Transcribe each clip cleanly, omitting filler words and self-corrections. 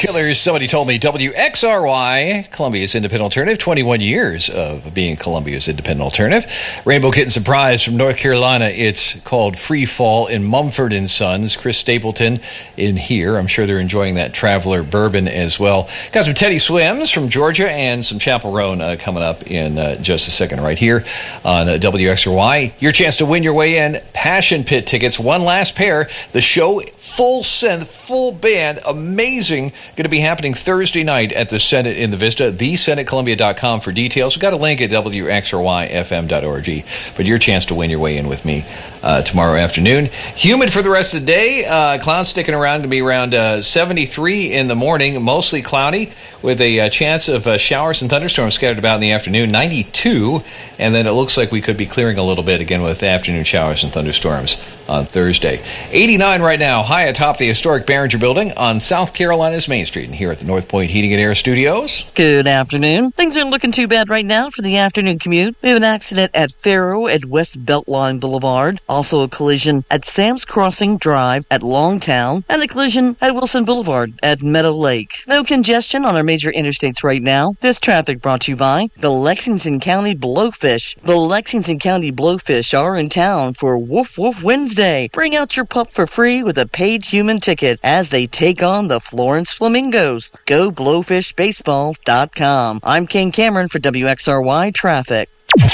Killers, somebody told me WXRY, Columbia's independent alternative, 21 years of being Columbia's independent alternative. Rainbow Kitten Surprise from North Carolina. It's called Free Fall in Mumford & Sons. Chris Stapleton in here. I'm sure they're enjoying that Traveler bourbon as well. Got some Teddy Swims from Georgia and some Chapel Roan coming up in just a second right here on WXRY. Your chance to win your way in. Passion Pit tickets. One last pair. The show, full synth, full band, amazing. Going to be happening Thursday night at the Senate in the Vista. TheSenateColumbia.com for details. We've got a link at WXRYFM.org. But your chance to win your way in with me tomorrow afternoon. Humid for the rest of the day. Clouds sticking around. Going to be around 73 in the morning. Mostly cloudy with a chance of showers and thunderstorms scattered about in the afternoon. 92. And then it looks like we could be clearing a little bit again with afternoon showers and thunderstorms on Thursday. 89 right now, high atop the historic Behringer Building on South Carolina's Main Street, and here at the North Point Heating and Air Studios. Good afternoon. Things aren't looking too bad right now for the afternoon commute. We have an accident at Faro at West Beltline Boulevard. Also a collision at Sam's Crossing Drive at Longtown, and a collision at Wilson Boulevard at Meadow Lake. No congestion on our major interstates right now. This traffic brought to you by the Lexington County Blowfish. The Lexington County Blowfish are in town for Woof Woof Wednesday. Bring out your pup for free with a paid human ticket as they take on the Florence Flamingos. Go blowfishbaseball.com. I'm King Cameron for WXRY Traffic.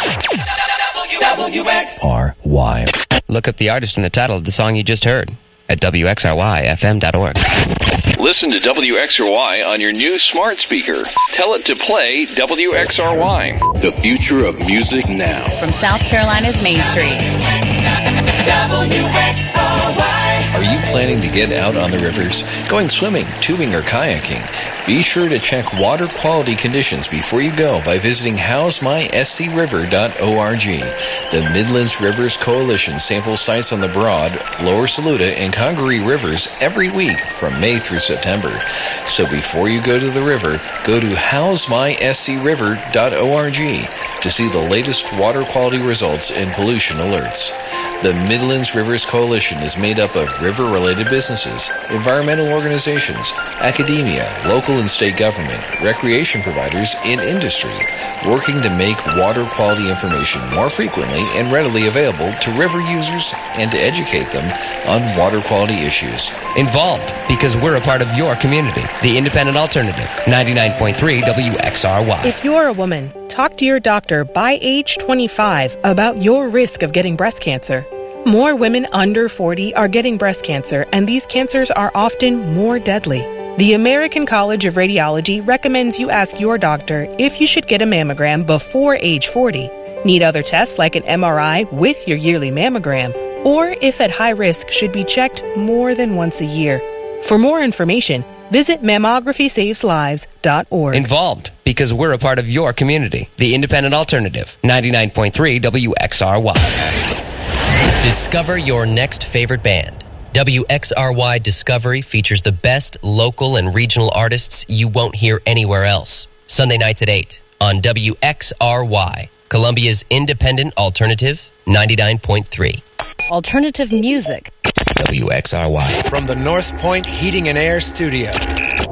WXRY. Look up the artist and the title of the song you just heard at WXRYFM.org. Listen to WXRY on your new smart speaker. Tell it to play WXRY. The future of music now. From South Carolina's Main Street. WXRY. Are you planning to get out on the rivers, going swimming, tubing, or kayaking? Be sure to check water quality conditions before you go by visiting howsmyscriver.org. The Midlands Rivers Coalition samples sites on the Broad, Lower Saluda, and Congaree rivers every week from May through September. So before you go to the river, go to howsmyscriver.org to see the latest water quality results and pollution alerts. The Midlands Rivers Coalition is made up of river-related businesses, environmental organizations, academia, local and state government, recreation providers, and industry, working to make water quality information more frequently and readily available to river users and to educate them on water quality issues. Involved, because we're a part of your community. The Independent Alternative, 99.3 WXRY. If you're a woman, talk to your doctor by age 25 about your risk of getting breast cancer. More women under 40 are getting breast cancer, and these cancers are often more deadly. The American College of Radiology recommends you ask your doctor if you should get a mammogram before age 40, need other tests like an MRI with your yearly mammogram, or if at high risk should be checked more than once a year. For more information, visit mammographysaveslives.org. Involved, because we're a part of your community. The Independent Alternative, 99.3 WXRY. Discover your next favorite band. WXRY Discovery features the best local and regional artists you won't hear anywhere else. Sunday nights at 8 on WXRY, Columbia's independent alternative, 99.3. Alternative music. WXRY. From the North Point Heating and Air Studio.